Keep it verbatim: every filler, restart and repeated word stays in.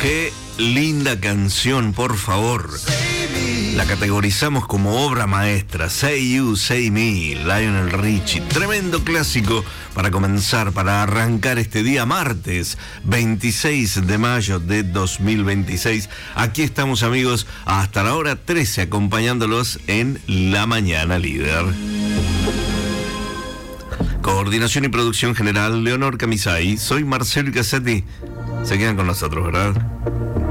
Qué linda canción, por favor. La categorizamos como obra maestra. Say You, Say Me, Lionel Richie. Tremendo clásico para comenzar, para arrancar este día martes veintiséis de mayo de dos mil veintiséis. Aquí estamos, amigos, hasta la hora trece, acompañándolos en La Mañana Líder. Coordinación y producción general, Leonor Camisay. Soy Marcelo Cassetti. Se quedan con nosotros, ¿verdad?